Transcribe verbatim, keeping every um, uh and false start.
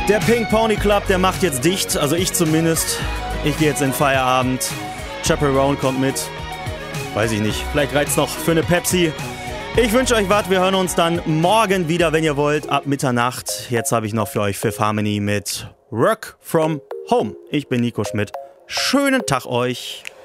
Der Pink Pony Club, der macht jetzt dicht, also ich zumindest. Ich gehe jetzt in Feierabend. Chaperone kommt mit. Weiß ich nicht, vielleicht reizt noch für eine Pepsi. Ich wünsche euch was, wir hören uns dann morgen wieder, wenn ihr wollt, ab Mitternacht. Jetzt habe ich noch für euch Fifth Harmony mit Work from Home. Ich bin Nico Schmidt. Schönen Tag euch.